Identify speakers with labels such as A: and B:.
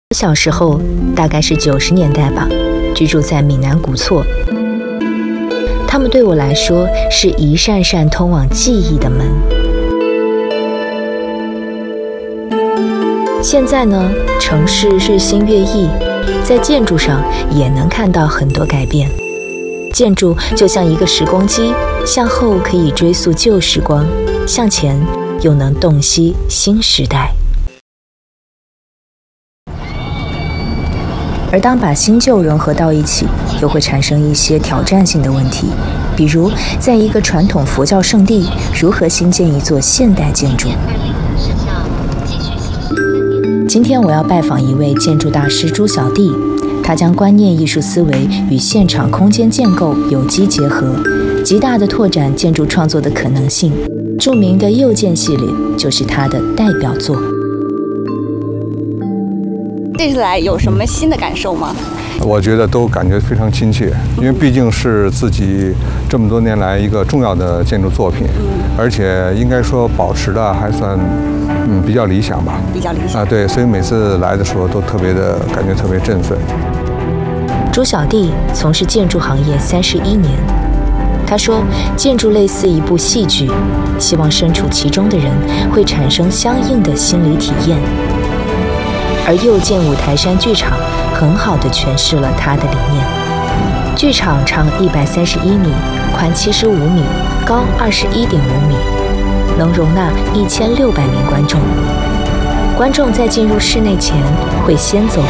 A: 小时候大概是90年代吧，居住在闽南古厝。他们对我来说是一扇扇通往记忆的门。现在呢，城市日新月异，在建筑上也能看到很多改变。建筑就像一个时光机，向后可以追溯旧时光，向前又能洞悉新时代。而当把新旧融合到一起，又会产生一些挑战性的问题，比如在一个传统佛教圣地，如何新建一座现代建筑？今天我要拜访一位建筑大师朱小弟，他将观念艺术思维与现场空间建构有机结合，极大地拓展建筑创作的可能性。著名的右建系列就是他的代表作。
B: 这次来有什么新的感受吗？
C: 我觉得都感觉非常亲切，因为毕竟是自己这么多年来一个重要的建筑作品，而且应该说保持的还算比较理想吧。比较理想对，所以每次来的时候都感觉特别振奋。
A: 朱小弟从事建筑行业31年，他说，建筑类似一部戏剧，希望身处其中的人会产生相应的心理体验。而右建五台山剧场很好地诠释了他的理念。剧场长131米，宽75米，高21.5米，能容纳1600名观众。观众在进入室内前会先走